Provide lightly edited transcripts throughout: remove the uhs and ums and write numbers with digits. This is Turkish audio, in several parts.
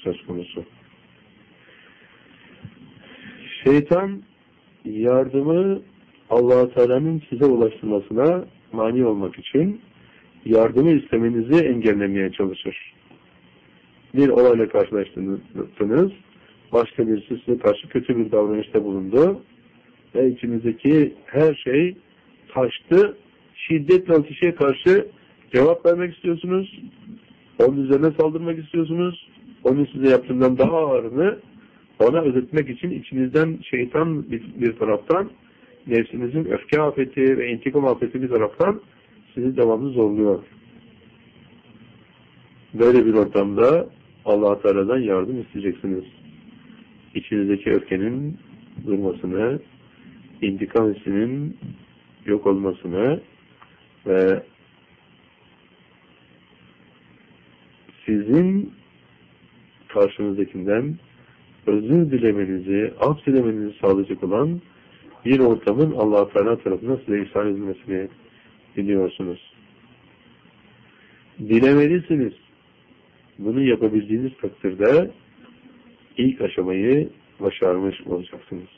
söz konusu. Şeytan yardımı Allah-u Teala'nın size ulaştırmasına mani olmak için yardımı istemenizi engellemeye çalışır. Bir olayla karşılaştınız, başka birisi size karşı kötü bir davranışta bulundu ve içinizdeki her şey taştı, şiddetle o kişiye karşı cevap vermek istiyorsunuz, onun üzerine saldırmak istiyorsunuz, onun size yaptığından daha ağırını ona ödetmek için içinizden şeytan bir taraftan, nefsinizin öfke afeti ve intikam afeti bir taraftan sizi devamlı zorluyor. Böyle bir ortamda Allah-u Teala'dan yardım isteyeceksiniz. İçinizdeki öfkenin durmasını, intikam hissinin yok olmasını ve sizin karşınızdakinden özür dilemenizi, af dilemenizi sağlayacak olan bir ortamın Allah-u Teala tarafından size ihsan edilmesini biliyorsunuz. Dilemelisiniz. Bunu yapabildiğiniz takdirde ilk aşamayı başarmış olacaksınız.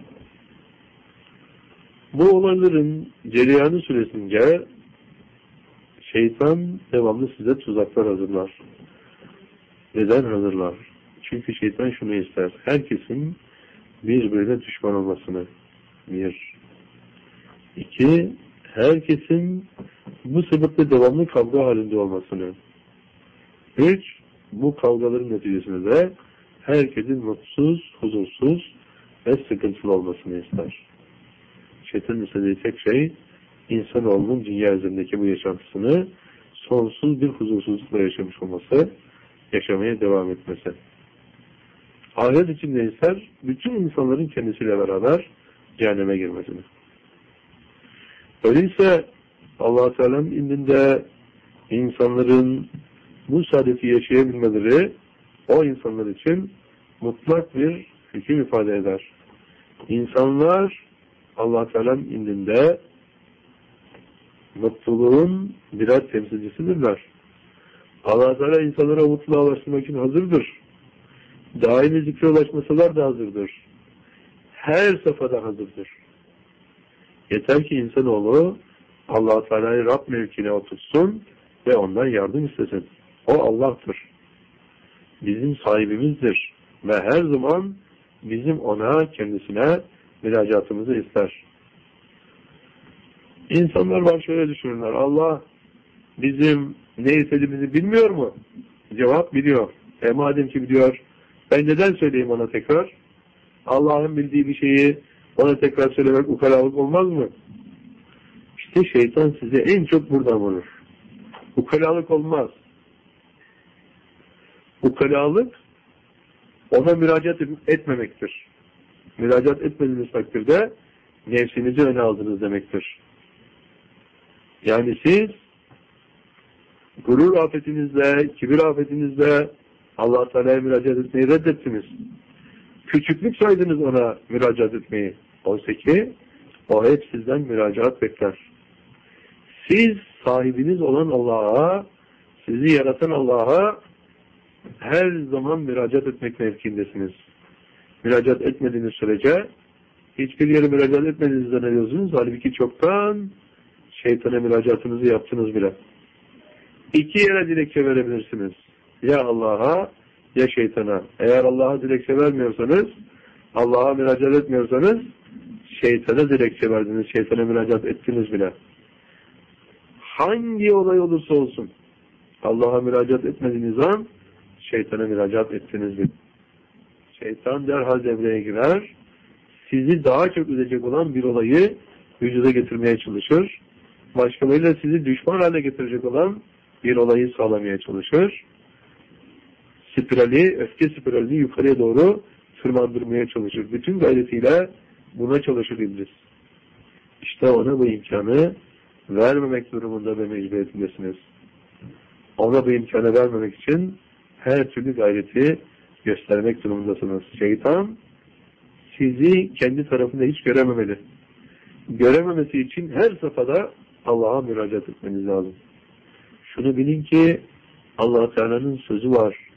Bu olayların cereyanı süresince şeytan devamlı size tuzaklar hazırlar. Neden hazırlar? Çünkü şeytan şunu ister. Herkesin birbirine düşman olmasını. 1. 2. Herkesin bu sebeple devamlı kavga halinde olmasını. 3. Bu kavgaların neticesinde de herkesin mutsuz, huzursuz ve sıkıntılı olmasını ister. Şeytanın istediği tek şey, insanoğlunun dünya üzerindeki bu yaşantısını sonsuz bir huzursuzlukla yaşamış olması, yaşamaya devam etmesi. Ahiret içinde ister, bütün insanların kendisiyle beraber cehenneme girmesini. Öyleyse Allah-u Teala'nın indinde insanların bu saadeti yaşayabilmeleri o insanlar için mutlak bir hüküm ifade eder. İnsanlar Allah-u Teala'nın indinde mutluluğun birer temsilcisidirler. Allah-u Teala insanlara mutluluğa ulaştırmak için hazırdır. Daimi zikre ulaşmasalar da hazırdır. Her safhada hazırdır. Yeter ki insanoğlu Allah-u Teala'yı Rab mevkine otursun ve ondan yardım istesin. O Allah'tır. Bizim sahibimizdir. Ve her zaman bizim ona, kendisine müracaatımızı ister. İnsanlar var şöyle düşünürler. Allah bizim ne istediğimizi bilmiyor mu? Cevap biliyor. Madem ki biliyor, ben neden söyleyeyim ona tekrar? Allah'ın bildiği bir şeyi ona tekrar söylemek ukalalık olmaz mı? İşte şeytan size en çok buradan vurur. Ukalalık olmaz. Ukalalık ona müracaat etmemektir. Müracaat etmediğiniz takdirde nefsinizi öne aldınız demektir. Yani siz gurur afetinizle, kibir afetinizle Allah-u Teala'ya müracaat etmeyi reddettiniz. Küçüklük saydınız ona müracaat etmeyi. Oysa ki o hep sizden müracaat bekler. Siz sahibiniz olan Allah'a, sizi yaratan Allah'a her zaman müracaat etmek mevkindesiniz. Müracaat etmediğiniz sürece hiçbir yere müracaat etmediğinizi zannediyorsunuz. Halbuki çoktan şeytana müracaatınızı yaptınız bile. 2 yere dilekçe verebilirsiniz. Ya Allah'a ya şeytana. Eğer Allah'a dilekçe vermiyorsanız, Allah'a müracaat etmiyorsanız şeytana dilekçe verdiniz, şeytana müracaat ettiniz bile. Hangi olay olursa olsun Allah'a müracaat etmediğiniz an şeytana müracaat ettiniz bile. Şeytan derhal devreye girer, sizi daha çok üzecek olan bir olayı vücuda getirmeye çalışır. Başkalarıyla sizi düşman haline getirecek olan bir olayı sağlamaya çalışır. Öfke spiralini yukarıya doğru tırmandırmaya çalışır. Bütün gayretiyle buna çalışır iblis. İşte ona bu imkanı vermemek durumunda ve mecburiyetindesiniz. Ona bu imkanı vermemek için her türlü gayreti göstermek durumundasınız. Şeytan sizi kendi tarafında hiç görememeli. Görememesi için her safhada Allah'a müracaat etmeniz lazım. Şunu bilin ki Allah-u Teala'nın sözü var.